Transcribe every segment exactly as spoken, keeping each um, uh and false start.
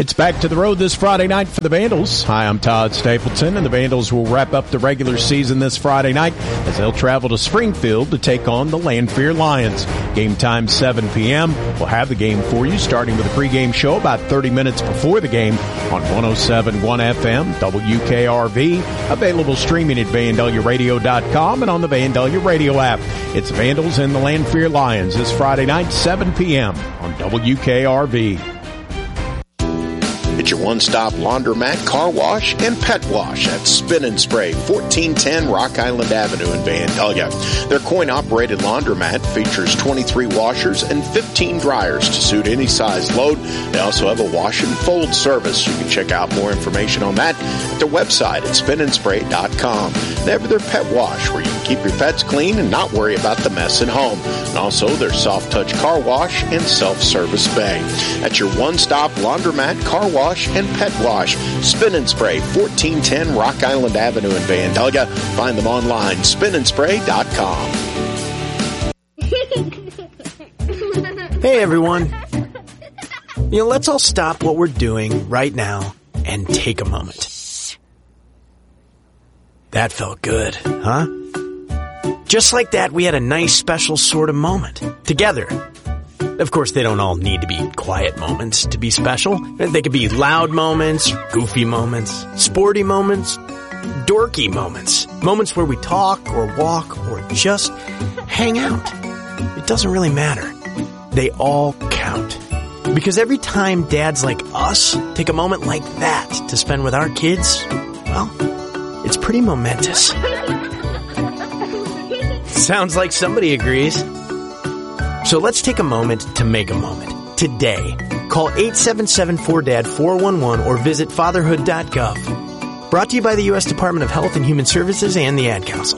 It's back to the road this Friday night for the Vandals. Hi, I'm Todd Stapleton, and the Vandals will wrap up the regular season this Friday night as they'll travel to Springfield to take on the Lanphier Lions. Game time seven p.m. We'll have the game for you starting with a pregame show about thirty minutes before the game on one oh seven point one F M, W K R V, available streaming at Vandalia Radio dot com and on the Vandalia Radio app. It's Vandals and the Lanphier Lions this Friday night, seven p.m. on W K R V. It's your one-stop laundromat, car wash, and pet wash at Spin and Spray, fourteen ten Rock Island Avenue in Vandalia. Their coin-operated laundromat features twenty-three washers and fifteen dryers to suit any size load. They also have a wash and fold service. You can check out more information on that at their website at spin and spray dot com. They have their pet wash where you can keep your pets clean and not worry about the mess at home. And also their soft-touch car wash and self-service bay. That's your one-stop laundromat, car wash, and pet wash. Spin and Spray, fourteen ten Rock Island Avenue in Vandalia. Find them online, spin and spray dot com. Hey, everyone. You know, let's all stop what we're doing right now and take a moment. That felt good, huh? Just like that, we had a nice, special sort of moment together. Of course, they don't all need to be quiet moments to be special. They could be loud moments, goofy moments, sporty moments, dorky moments. Moments where we talk or walk or just hang out. It doesn't really matter. They all count. Because every time dads like us take a moment like that to spend with our kids, well, it's pretty momentous. Sounds like somebody agrees. So let's take a moment to make a moment. Today, call eight seven seven four D A D four one one or visit fatherhood dot gov. Brought to you by the U S Department of Health and Human Services and the Ad Council.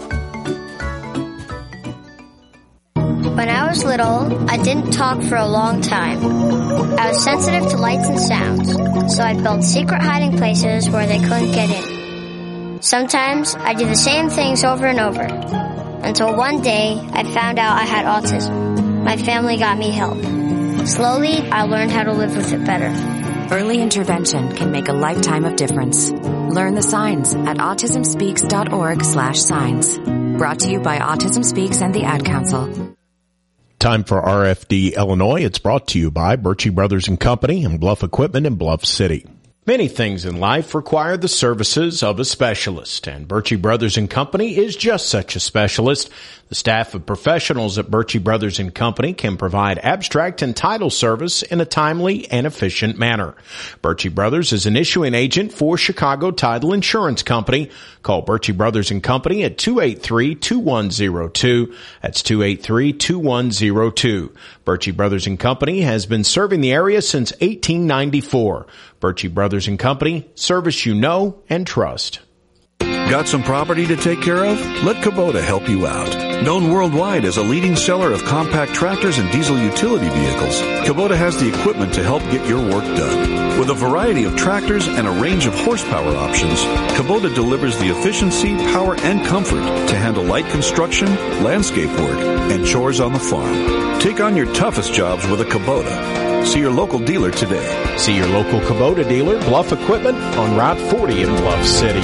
When I was little, I didn't talk for a long time. I was sensitive to lights and sounds, so I built secret hiding places where they couldn't get in. Sometimes I do the same things over and over, until one day I found out I had autism. My family got me help. Slowly, I learned how to live with it better. Early intervention can make a lifetime of difference. Learn the signs at autism speaks dot org slash signs. Brought to you by Autism Speaks and the Ad Council. Time for R F D Illinois. It's brought to you by Birchie Brothers and Company and Bluff Equipment in Bluff City. Many things in life require the services of a specialist, and Birchie Brothers and Company is just such a specialist. The staff of professionals at Birchie Brothers and Company can provide abstract and title service in a timely and efficient manner. Birchie Brothers is an issuing agent for Chicago Title Insurance Company. Call Birchie Brothers and Company at two eight three, two one zero two. That's two eight three, two one zero two. Birchie Brothers and Company has been serving the area since eighteen ninety-four. Birchie Brothers and Company, service you know and trust. Got some property to take care of? Let Kubota help you out. Known worldwide as a leading seller of compact tractors and diesel utility vehicles, Kubota has the equipment to help get your work done. With a variety of tractors and a range of horsepower options, Kubota delivers the efficiency, power, and comfort to handle light construction, landscape work, and chores on the farm. Take on your toughest jobs with a Kubota. See your local dealer today. See your local Kubota dealer, Bluff Equipment, on Route forty in Bluff City.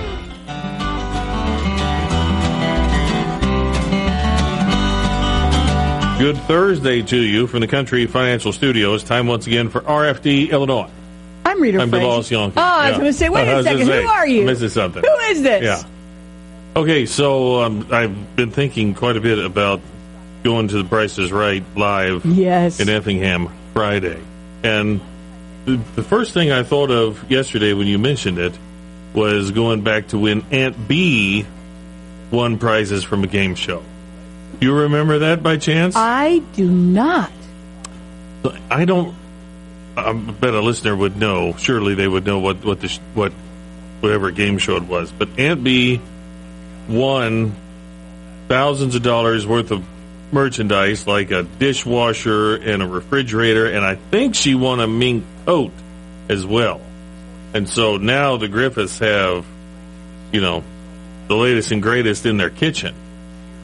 Good Thursday to you from the Country Financial Studios. Time once again for R F D Illinois. I'm Rita I'm Frank. DeVos Yonke. Oh, I was yeah. going to say, wait uh, a second, say, who are you? Missing something. Who is this? Yeah. Okay, so um, I've been thinking quite a bit about going to the Price is Right live yes. in Effingham Friday. And the, the first thing I thought of yesterday when you mentioned it was going back to when Aunt Bee won prizes from a game show. You remember that by chance? I do not. I don't. I bet a listener would know. Surely they would know what what the what whatever game show it was. But Aunt Bee won thousands of dollars worth of merchandise, like a dishwasher and a refrigerator, and I think she won a mink coat as well. And so now the Griffiths have, you know, the latest and greatest in their kitchen.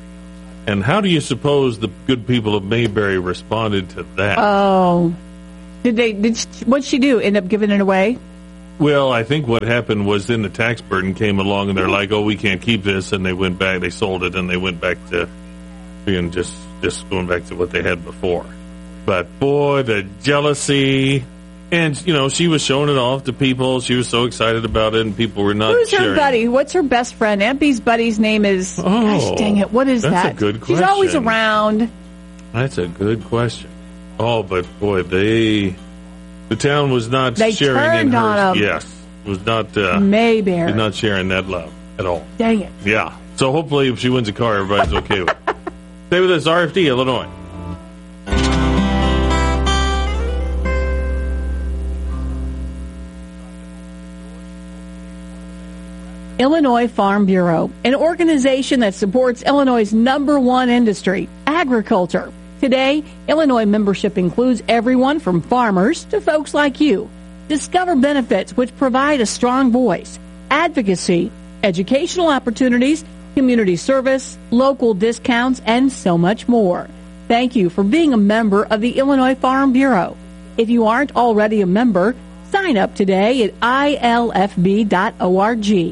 And how do you suppose the good people of Mayberry responded to that? Oh. Did they? Did she, what'd she do? End up giving it away? Well, I think what happened was then the tax burden came along, and they're like, "Oh, we can't keep this," and they went back. They sold it, and they went back to being just just going back to what they had before. But boy, the jealousy. And, you know, she was showing it off to people. She was so excited about it, and people were not Who's sharing. her buddy? What's her best friend? Aunt Bee's buddy's name is... Oh, gosh, dang it. What is that's that? a good question. She's always around. That's a good question. Oh, but, boy, they... The town was not they sharing turned in her... on them. Yes. Was not... Uh, Mayberry. Did not sharing that love at all. Dang it. Yeah. So hopefully if she wins a car, everybody's okay with it. Stay with us, R F D, Illinois. Illinois Farm Bureau, an organization that supports Illinois' number one industry, agriculture. Today, Illinois membership includes everyone from farmers to folks like you. Discover benefits which provide a strong voice, advocacy, educational opportunities, community service, local discounts, and so much more. Thank you for being a member of the Illinois Farm Bureau. If you aren't already a member, sign up today at I L F B dot org.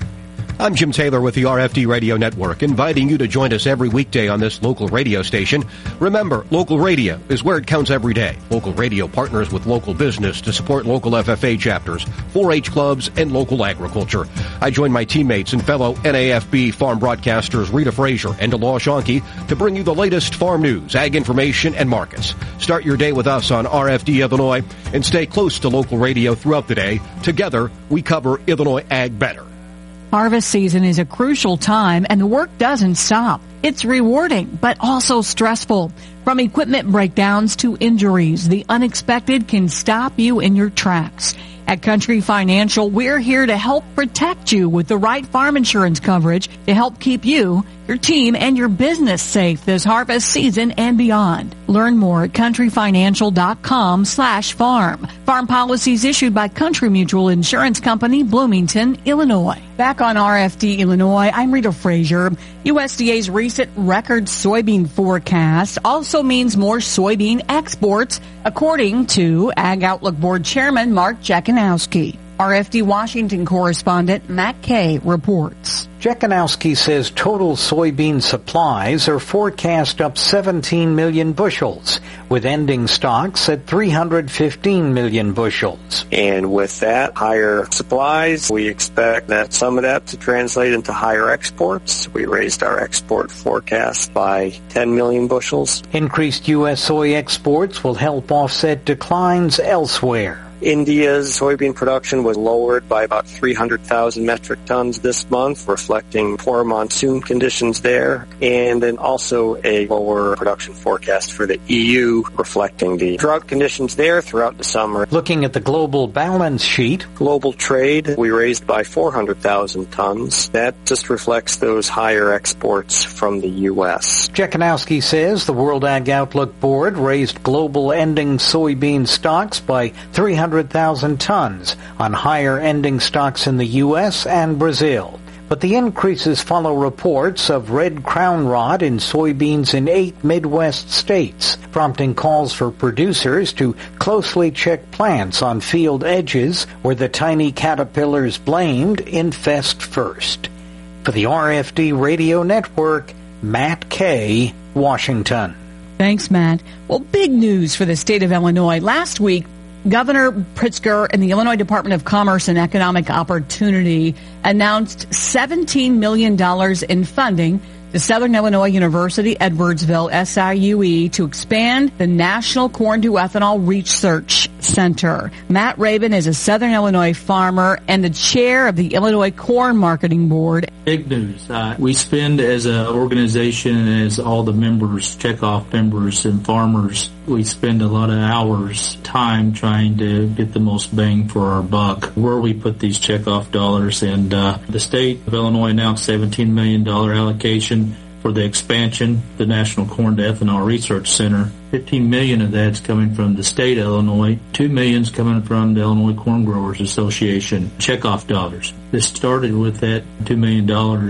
I'm Jim Taylor with the R F D Radio Network, inviting you to join us every weekday on this local radio station. Remember, local radio is where it counts every day. Local radio partners with local business to support local F F A chapters, four H clubs, and local agriculture. I join my teammates and fellow N A F B farm broadcasters Rita Frazier and Delor Schonke to bring you the latest farm news, ag information, and markets. Start your day with us on R F D Illinois and stay close to local radio throughout the day. Together, we cover Illinois ag better. Harvest season is a crucial time, and the work doesn't stop. It's rewarding, but also stressful. From equipment breakdowns to injuries, the unexpected can stop you in your tracks. At Country Financial, we're here to help protect you with the right farm insurance coverage to help keep you, your team, and your business safe this harvest season and beyond. Learn more at countryfinancial.com slash farm. Farm policies issued by Country Mutual Insurance Company, Bloomington, Illinois. Back on R F D Illinois, I'm Rita Frazier. U S D A's recent record soybean forecast also means more soybean exports, according to Ag Outlook Board Chairman Mark Jekanowski. R F D Washington correspondent Matt Kay reports. Jekanowski says total soybean supplies are forecast up seventeen million bushels, with ending stocks at three hundred fifteen million bushels. And with that, higher supplies, we expect that some of that to translate into higher exports. We raised our export forecast by ten million bushels. Increased U S soy exports will help offset declines elsewhere. India's soybean production was lowered by about three hundred thousand metric tons this month, reflecting poor monsoon conditions there, and then also a lower production forecast for the E U, reflecting the drought conditions there throughout the summer. Looking at the global balance sheet, global trade, we raised by four hundred thousand tons. That just reflects those higher exports from the U S. Jekanowski says the World Ag Outlook Board raised global ending soybean stocks by three hundred thousand tons on higher ending stocks in the U S and Brazil. But the increases follow reports of red crown rot in soybeans in eight Midwest states, prompting calls for producers to closely check plants on field edges where the tiny caterpillars blamed infest first. For the R F D Radio Network, Matt Kay, Washington. Thanks, Matt. Well, big news for the state of Illinois. Last week, Governor Pritzker and the Illinois Department of Commerce and Economic Opportunity announced seventeen million dollars in funding to Southern Illinois University, Edwardsville, S I U E, to expand the National Corn to Ethanol Research Center. Matt Rabin is a Southern Illinois farmer and the chair of the Illinois Corn Marketing Board. Big news. Uh, we spend as an organization and as all the members, checkoff members and farmers, we spend a lot of hours, time trying to get the most bang for our buck where we put these checkoff dollars. And uh, the state of Illinois announced seventeen million dollars allocation for the expansion of the National Corn to Ethanol Research Center. fifteen million dollars of that's coming from the state of Illinois. two million dollars is coming from the Illinois Corn Growers Association checkoff dollars. This started with that two million dollars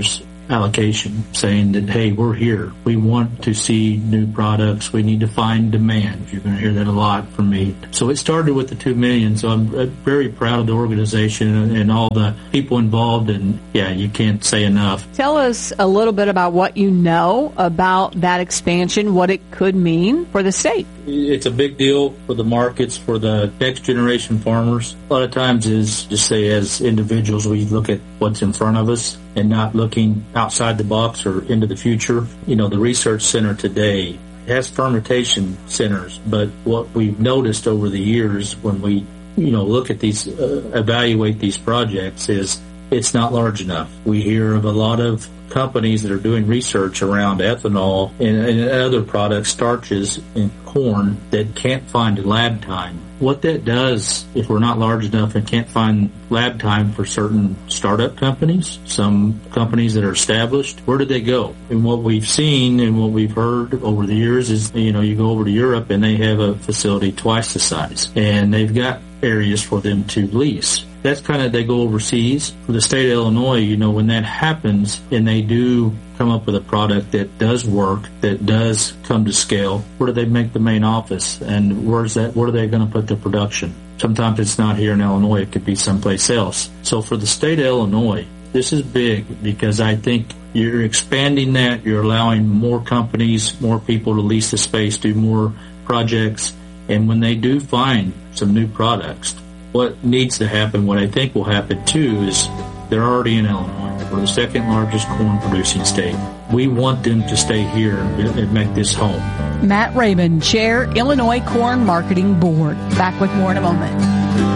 allocation saying that, hey, we're here. We want to see new products. We need to find demand. You're going to hear that a lot from me. So it started with the two million. So I'm very proud of the organization and all the people involved. And yeah, you can't say enough. Tell us a little bit about what you know about that expansion, what it could mean for the state. It's a big deal for the markets, for the next generation farmers. A lot of times is just say as individuals, we look at what's in front of us and not looking outside the box or into the future. You know, the research center today has fermentation centers, but what we've noticed over the years when we, you know, look at these, uh, evaluate these projects is it's not large enough. We hear of a lot of companies that are doing research around ethanol and, and other products, starches and corn that can't find lab time. What that does, if we're not large enough and can't find lab time for certain startup companies, some companies that are established, where do they go? And what we've seen and what we've heard over the years is, you know, you go over to Europe and they have a facility twice the size, and they've got areas for them to lease. That's kind of, they go overseas. For the state of Illinois, you know, when that happens and they do come up with a product that does work, that does come to scale, where do they make the main office? And where's that, where are they going to put the production? Sometimes it's not here in Illinois. It could be someplace else. So for the state of Illinois, this is big because I think you're expanding that. You're allowing more companies, more people to lease the space, do more projects. And when they do find some new products, what needs to happen, what I think will happen too, is they're already in Illinois. We're the second largest corn producing state. We want them to stay here and make this home. Matt Rabin, Chair, Illinois Corn Marketing Board. Back with more in a moment.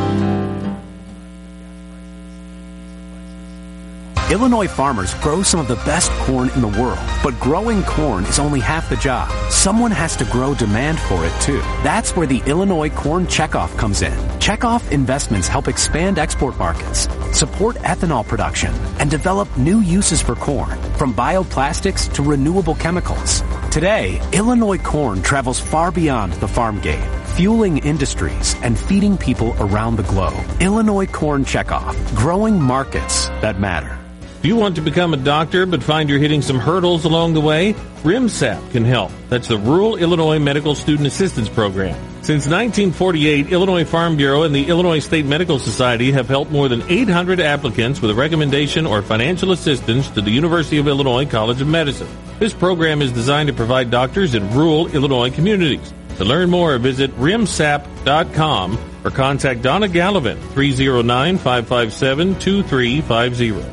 Illinois farmers grow some of the best corn in the world, but growing corn is only half the job. Someone has to grow demand for it too. That's where the Illinois Corn Checkoff comes in. Checkoff investments help expand export markets, support ethanol production, and develop new uses for corn, from bioplastics to renewable chemicals. Today, Illinois corn travels far beyond the farm gate, fueling industries and feeding people around the globe. Illinois Corn Checkoff, growing markets that matter. Do you want to become a doctor but find you're hitting some hurdles along the way? RIMSAP can help. That's the Rural Illinois Medical Student Assistance Program. Since nineteen forty-eight, Illinois Farm Bureau and the Illinois State Medical Society have helped more than eight hundred applicants with a recommendation or financial assistance to the University of Illinois College of Medicine. This program is designed to provide doctors in rural Illinois communities. To learn more, visit rimsap dot com or contact Donna Gallivan, three oh nine, five five seven, two three five zero.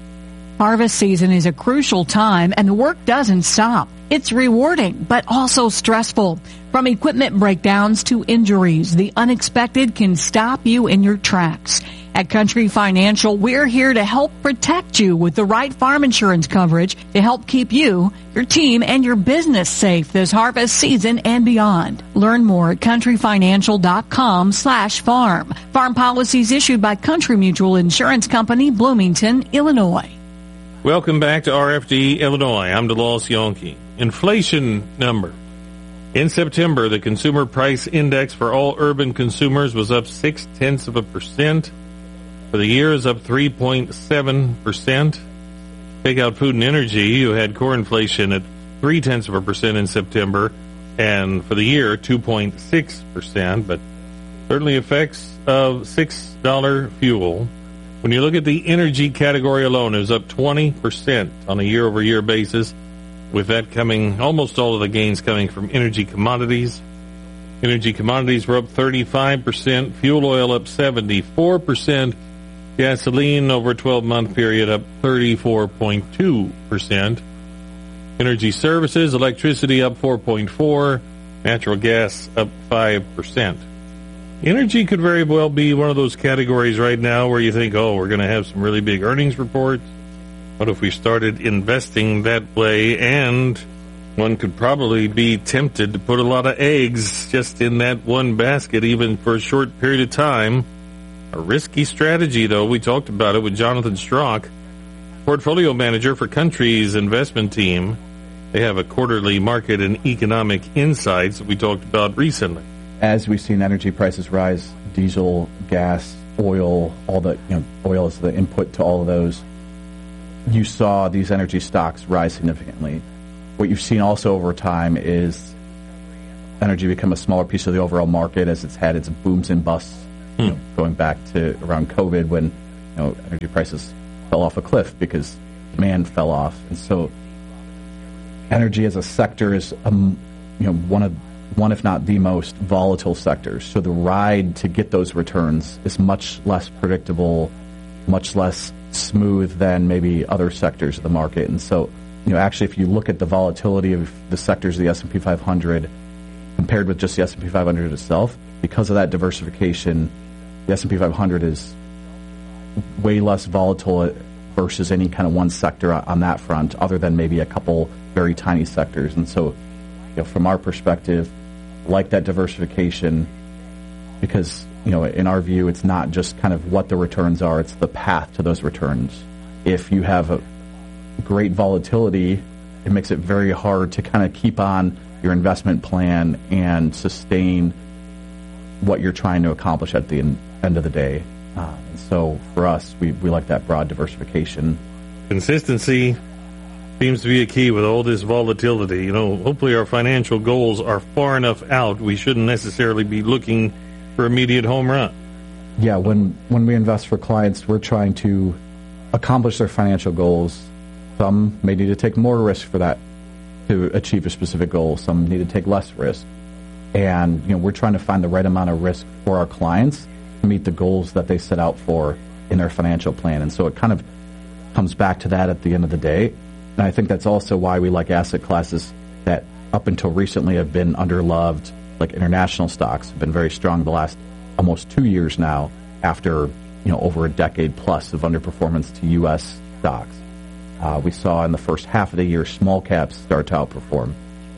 Harvest season is a crucial time, and the work doesn't stop. It's rewarding, but also stressful. From equipment breakdowns to injuries, the unexpected can stop you in your tracks. At Country Financial, we're here to help protect you with the right farm insurance coverage to help keep you, your team, and your business safe this harvest season and beyond. Learn more at countryfinancial.com slash farm. Farm policies issued by Country Mutual Insurance Company, Bloomington, Illinois. Welcome back to R F D Illinois. I'm DeLoss Yonke. Inflation number. In September, the Consumer Price Index for all urban consumers was up six tenths of a percent. For the year, is up three point seven percent. Take out food and energy, you had core inflation at three tenths of a percent in September, and for the year, two point six percent. But certainly effects of six dollars fuel. When you look at the energy category alone, it was up twenty percent on a year-over-year basis, with that coming, almost all of the gains coming from energy commodities. Energy commodities were up thirty-five percent, fuel oil up seventy-four percent, gasoline over a twelve-month period up thirty-four point two percent. Energy services, electricity up four point four percent, natural gas up five percent. Energy could very well be one of those categories right now where you think, oh, we're going to have some really big earnings reports. What if we started investing that way? And one could probably be tempted to put a lot of eggs just in that one basket, even for a short period of time. A risky strategy, though. We talked about it with Jonathan Strock, portfolio manager for Country's investment team. They have a quarterly market and economic insights that we talked about recently. As we've seen energy prices rise, diesel, gas, oil, all the, you know, oil is the input to all of those. you saw these energy stocks rise significantly. What you've seen also over time is energy become a smaller piece of the overall market as it's had its booms and busts, hmm. you know, going back to around COVID when you know energy prices fell off a cliff because demand fell off, and so energy as a sector is um, you know one of one if not the most volatile sectors. So the ride to get those returns is much less predictable, much less smooth than maybe other sectors of the market. And so, you know, actually, if you look at the volatility of the sectors of the S and P five hundred compared with just the S and P five hundred itself, because of that diversification, the S and P five hundred is way less volatile versus any kind of one sector on that front, other than maybe a couple very tiny sectors. And so, you know, from our perspective, like that diversification, because, you know, in our view, it's not just kind of what the returns are, it's the path to those returns. If you have a great volatility, it makes it very hard to kind of keep on your investment plan and sustain what you're trying to accomplish at the end, end of the day. Uh, and so for us, we, we like that broad diversification. Consistency seems to be a key with all this volatility. You know, hopefully our financial goals are far enough out. We shouldn't necessarily be looking for immediate home run. Yeah, when when we invest for clients, we're trying to accomplish their financial goals. Some may need to take more risk for that to achieve a specific goal. Some need to take less risk. And, you know, we're trying to find the right amount of risk for our clients to meet the goals that they set out for in their financial plan. And so it kind of comes back to that at the end of the day. And I think that's also why we like asset classes that up until recently have been underloved, like international stocks have been very strong the last almost two years now after, you know, over a decade plus of underperformance to U S stocks. Uh, we saw in the first half of the year small caps start to outperform.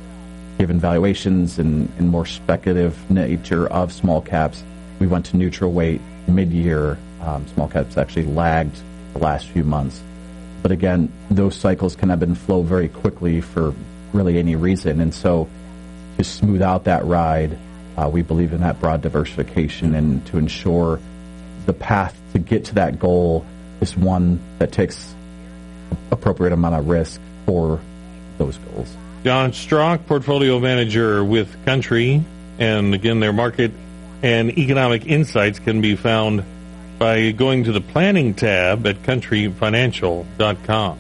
Given valuations and, and more speculative nature of small caps, we went to neutral weight mid-year. Um, small caps actually lagged the last few months. But again, those cycles can ebb and flow very quickly for really any reason. And so to smooth out that ride, uh, we believe in that broad diversification, and to ensure the path to get to that goal is one that takes appropriate amount of risk for those goals. John Strauch, portfolio manager with Country, and again, their market and economic insights can be found by going to the planning tab at country financial dot com.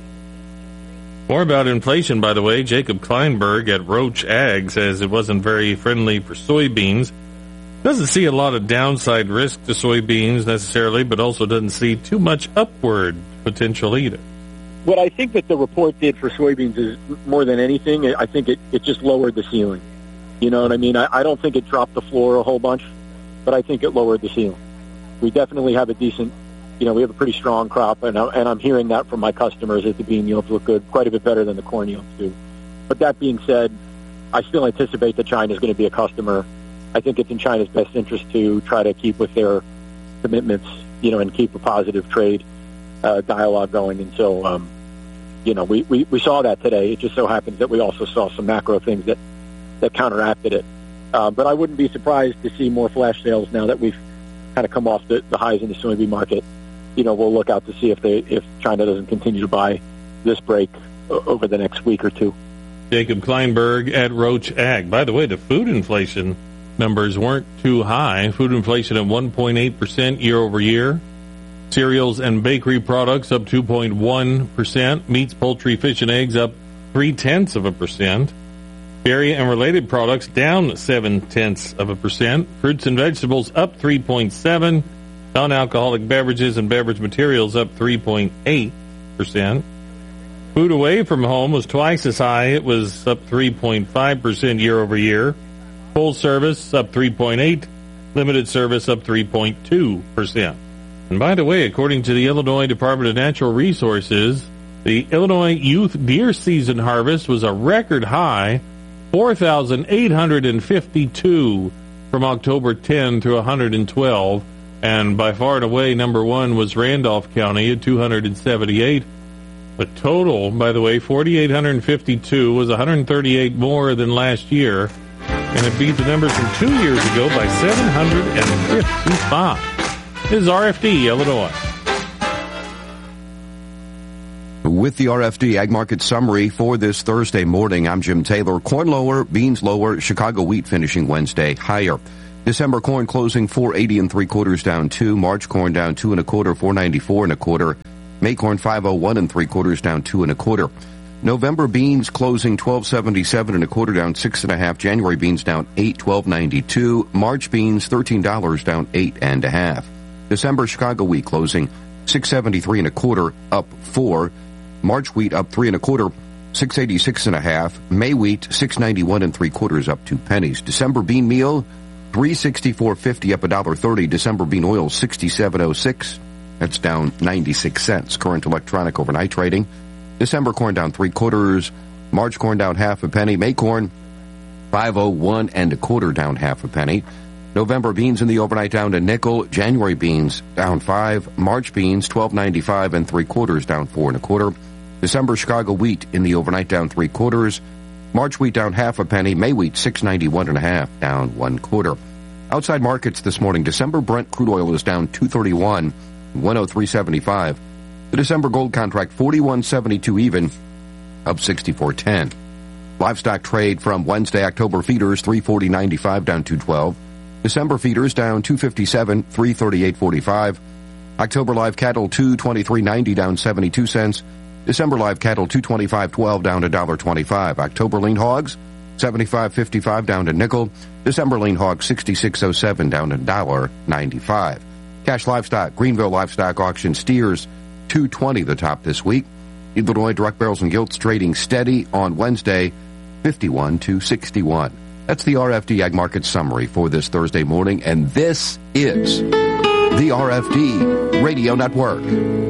More about inflation, by the way. Jacob Kleinberg at Roach Ag says it wasn't very friendly for soybeans. Doesn't see a lot of downside risk to soybeans necessarily, but also doesn't see too much upward potential either. What I think that the report did for soybeans is, more than anything, I think it, it just lowered the ceiling. You know what I mean? I, I don't think it dropped the floor a whole bunch, but I think it lowered the ceiling. We definitely have a decent, you know, we have a pretty strong crop, and, I, and I'm hearing that from my customers that the bean yields look good, quite a bit better than the corn yields do. But that being said, I still anticipate that China is going to be a customer. I think it's in China's best interest to try to keep with their commitments, you know, and keep a positive trade uh, dialogue going. And so, um, you know, we, we, we saw that today. It just so happens that we also saw some macro things that, that counteracted it. Uh, but I wouldn't be surprised to see more flash sales now that we've kind of come off the, the highs in the soybean market. You know, we'll look out to see if they if China doesn't continue to buy this break over the next week or two. Jacob Kleinberg at Roach Ag. By the way, the food inflation numbers weren't too high. Food inflation at one point eight percent year over year. Cereals and bakery products up two point one percent. Meats, poultry, fish, and eggs up three-tenths of a percent. Dairy and related products down seven-tenths of a percent. Fruits and vegetables up three point seven percent. Non-alcoholic beverages and beverage materials up three point eight percent. Food away from home was twice as high. It was up three point five percent year over year. Full service up three point eight percent. Limited service up three point two percent. And by the way, according to the Illinois Department of Natural Resources, the Illinois youth deer season harvest was a record high, four thousand eight hundred fifty-two from October tenth through one hundred twelve. And by far and away, number one was Randolph County at two hundred seventy-eight. The total, by the way, four thousand eight hundred fifty-two, was one hundred thirty-eight more than last year. And it beat the numbers from two years ago by seven hundred fifty-five. This is R F D, Illinois. with the R F D Ag Market Summary for this Thursday morning. I'm Jim Taylor. Corn lower, beans lower, Chicago wheat finishing Wednesday higher. December corn closing four eighty and three quarters down two. March corn down two and a quarter, four ninety-four and a quarter. May corn five oh one and three quarters down two and a quarter. November beans closing twelve seventy-seven and a quarter down six and a half. January beans down eight, twelve ninety-two. March beans thirteen dollars down eight and a half. December Chicago wheat closing six seventy-three and a quarter up four. March wheat up three and a quarter, six eighty-six and a half. May wheat six ninety-one and three quarters up two pennies. December bean meal three sixty-four fifty up a dollar thirty. December bean oil sixty-seven oh six. That's down ninety-six cents. Current electronic overnight trading. December corn down three quarters. March corn down half a penny. May corn five oh one and a quarter down half a penny. November beans in the overnight down to nickel. January beans down five. March beans twelve ninety-five and three quarters down four and a quarter. December Chicago wheat in the overnight down three quarters. March wheat down half a penny. May wheat six ninety-one and a half down one quarter. Outside markets this morning. December Brent crude oil is down two thirty-one, one oh three seventy-five. The December gold contract forty-one seventy-two even, up sixty-four ten. Livestock trade from Wednesday October feeders three forty ninety-five down two twelve. December feeders down two fifty-seven, three thirty-eight forty-five. October live cattle two twenty-three ninety down seventy-two cents. December live cattle two twenty-five twelve down to one dollar twenty-five. October lean hogs seventy-five fifty-five down to nickel. December lean hogs sixty-six oh seven down to one dollar ninety-five. Cash livestock Greenville livestock auction steers two twenty the top this week. Illinois direct barrels and gilts trading steady on Wednesday fifty-one to sixty-one. That's the R F D Ag Market Summary for this Thursday morning, and this is the R F D Radio Network.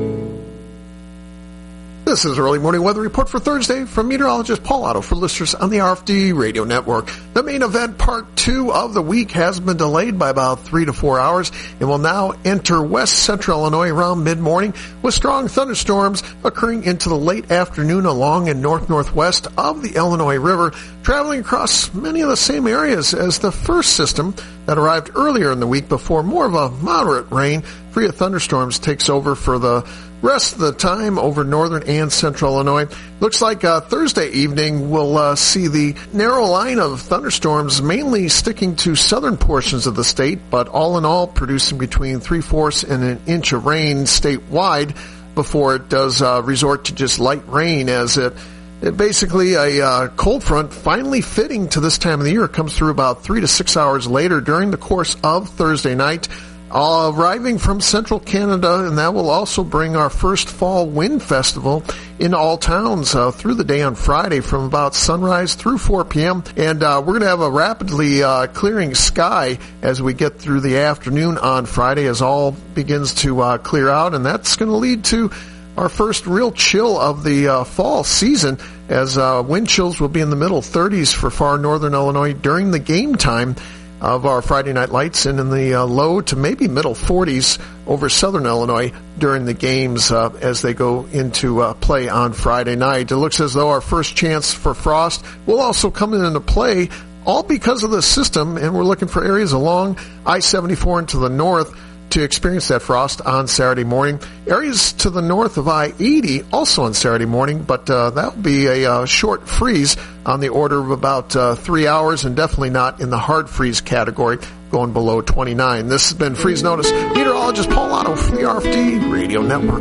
This is Early Morning Weather Report for Thursday from meteorologist Paul Otto for listeners on the R F D Radio Network. The main event, part two of the week, has been delayed by about three to four hours and will now enter west central Illinois around mid-morning with strong thunderstorms occurring into the late afternoon along and north-northwest of the Illinois River, traveling across many of the same areas as the first system that arrived earlier in the week before more of a moderate rain free of thunderstorms takes over for the rest of the time over northern and central Illinois. Looks like uh, Thursday evening we'll uh, see the narrow line of thunderstorms mainly sticking to southern portions of the state, but all in all producing between three-fourths and an inch of rain statewide before it does uh, resort to just light rain as it It basically, a uh, cold front finally fitting to this time of the year comes through about three to six hours later during the course of Thursday night, uh, arriving from central Canada, and that will also bring our first fall wind festival in all towns uh, through the day on Friday from about sunrise through four p.m. And uh, we're going to have a rapidly uh, clearing sky as we get through the afternoon on Friday as all begins to uh, clear out, and that's going to lead to our first real chill of the uh, fall season as uh, wind chills will be in the middle thirties for far northern Illinois during the game time of our Friday Night Lights, and in the uh, low to maybe middle forties over southern Illinois during the games uh, as they go into uh, play on Friday night. It looks as though our first chance for frost will also come into play, all because of the system, and we're looking for areas along I seventy-four and to the north to experience that frost on Saturday morning. Areas to the north of I eighty also on Saturday morning, but uh, that will be a uh, short freeze on the order of about uh, three hours and definitely not in the hard freeze category, going below twenty-nine. This has been Freeze Notice. Meteorologist Paul Otto from the R F D Radio Network.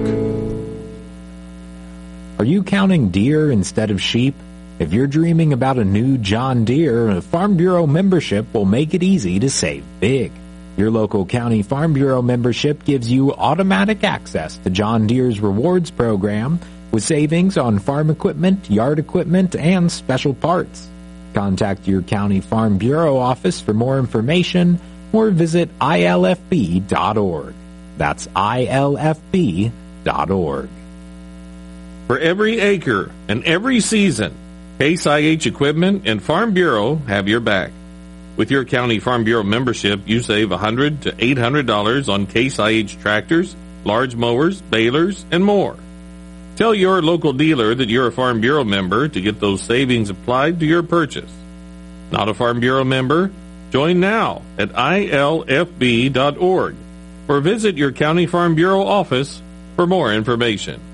Are you counting deer instead of sheep? If you're dreaming about a new John Deere, a Farm Bureau membership will make it easy to save big. Your local county Farm Bureau membership gives you automatic access to John Deere's rewards program with savings on farm equipment, yard equipment, and special parts. Contact your county Farm Bureau office for more information or visit I L F B dot org. That's I L F B dot org. For every acre and every season, Case I H Equipment and Farm Bureau have your back. With your County Farm Bureau membership, you save one hundred dollars to eight hundred dollars on Case I H tractors, large mowers, balers, and more. Tell your local dealer that you're a Farm Bureau member to get those savings applied to your purchase. Not a Farm Bureau member? Join now at I L F B dot org or visit your County Farm Bureau office for more information.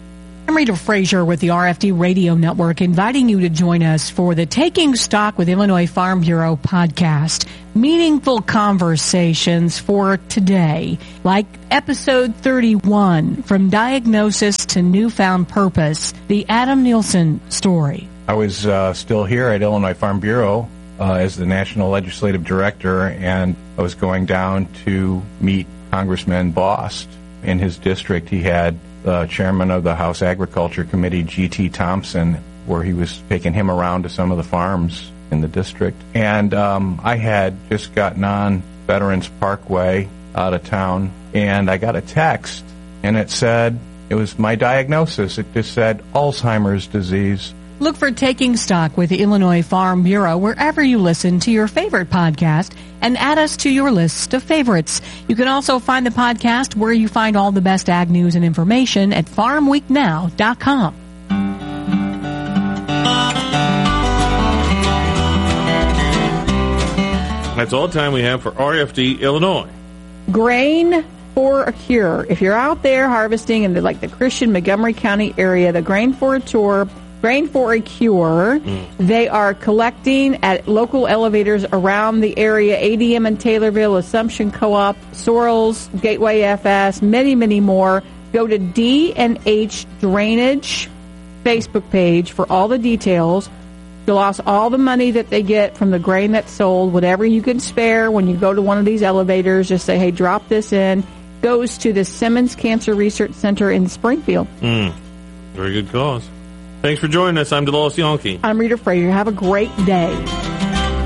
I'm Rita Frazier with the R F D Radio Network, inviting you to join us for the Taking Stock with Illinois Farm Bureau podcast. Meaningful conversations for today, like episode thirty-one, From Diagnosis to Newfound Purpose, the Adam Nielsen story. I was uh, still here at Illinois Farm Bureau uh, as the National Legislative Director, and I was going down to meet Congressman Bost. In his district, he had the chairman of the House Agriculture Committee, G T Thompson, where he was taking him around to some of the farms in the district. And um, I had just gotten on Veterans Parkway out of town, and I got a text, and it said, it was my diagnosis. It just said Alzheimer's disease. Look for Taking Stock with the Illinois Farm Bureau wherever you listen to your favorite podcast and add us to your list of favorites. You can also find the podcast where you find all the best ag news and information at farm week now dot com. That's all the time we have for R F D Illinois. Grain for a Cure. If you're out there harvesting in the, like the Christian Montgomery County area, the Grain for a Tour, Grain for a Cure, mm. they are collecting at local elevators around the area, A D M in Taylorville, Assumption Co-op, Sorrells, Gateway F S, many, many more. Go to D and H Drainage Facebook page for all the details. You lost all the money that they get from the grain that's sold. Whatever you can spare when you go to one of these elevators, just say, hey, drop this in. Goes to the Simmons Cancer Research Center in Springfield. Mm. Very good cause. Thanks for joining us. I'm Delos Yonke. I'm Rita Frazier. Have a great day.